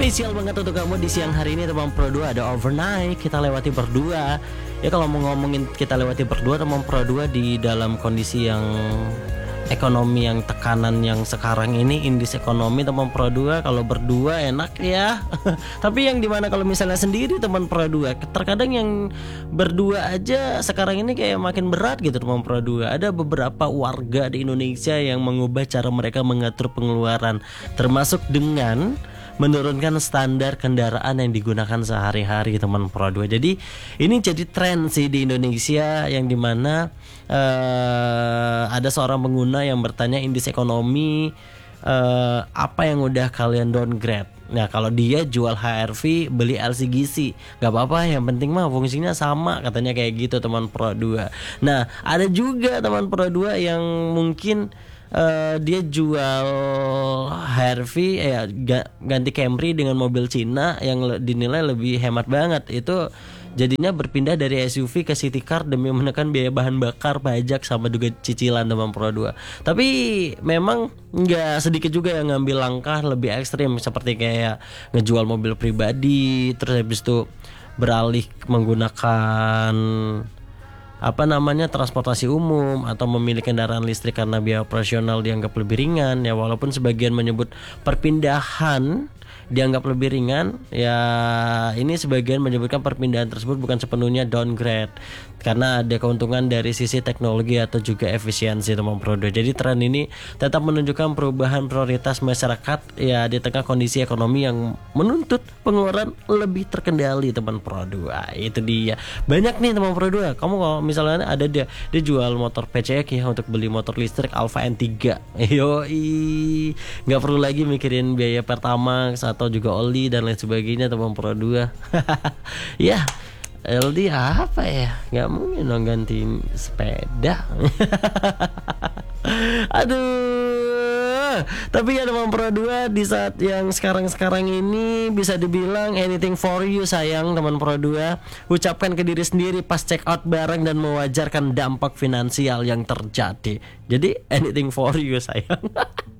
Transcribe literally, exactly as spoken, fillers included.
Spesial banget untuk kamu di siang hari ini teman Pro dua, ada overnight kita lewati berdua. Ya kalau mau ngomongin kita lewati berdua teman Pro dua di dalam kondisi yang ekonomi yang tekanan yang sekarang ini, indeks ekonomi teman Pro dua, kalau berdua enak ya. Tapi yang dimana kalau misalnya sendiri teman Pro dua, terkadang yang berdua aja sekarang ini kayak makin berat gitu teman Pro dua. Ada beberapa warga di Indonesia yang mengubah cara mereka mengatur pengeluaran, termasuk dengan menurunkan standar kendaraan yang digunakan sehari-hari teman Pro dua. Jadi ini jadi tren sih di Indonesia, yang dimana uh, ada seorang pengguna yang bertanya indeks ekonomi uh, apa yang udah kalian downgrade. Nah kalau dia jual H R V, beli L C G C, gak apa-apa, yang penting mah fungsinya sama, katanya kayak gitu teman Pro dua. Nah ada juga teman Pro dua yang mungkin Uh, dia jual H R V ya, ganti Camry dengan mobil Cina yang le- dinilai lebih hemat banget. Itu jadinya berpindah dari S U V ke city car demi menekan biaya bahan bakar, pajak, sama juga cicilan teman Pro dua. Tapi memang nggak sedikit juga yang ngambil langkah lebih ekstrim, seperti kayak ngejual mobil pribadi, terus habis itu beralih menggunakan apa namanya transportasi umum, atau memilih kendaraan listrik karena biaya operasional dianggap lebih ringan. Ya walaupun sebagian menyebut perpindahan dianggap lebih ringan, ya ini sebagian menyebutkan perpindahan tersebut bukan sepenuhnya downgrade karena ada keuntungan dari sisi teknologi atau juga efisiensi teman Pro dua. Jadi tren ini tetap menunjukkan perubahan prioritas masyarakat ya di tengah kondisi ekonomi yang menuntut pengeluaran lebih terkendali teman Pro dua. Itu dia. Banyak nih teman Pro dua. Kamu kalau misalnya ada dia dia jual motor P C X ya untuk beli motor listrik Alfa N tiga. Yoi. Enggak perlu lagi mikirin biaya Pertamax atau juga oli dan lain sebagainya teman Pro dua. Ya, L D apa ya? Nggak mungkin dong gantiin sepeda. Aduh. Tapi ya teman Pro dua, di saat yang sekarang-sekarang ini bisa dibilang anything for you sayang teman Pro dua. Ucapkan ke diri sendiri pas check out barang dan mewajarkan dampak finansial yang terjadi. Jadi anything for you sayang.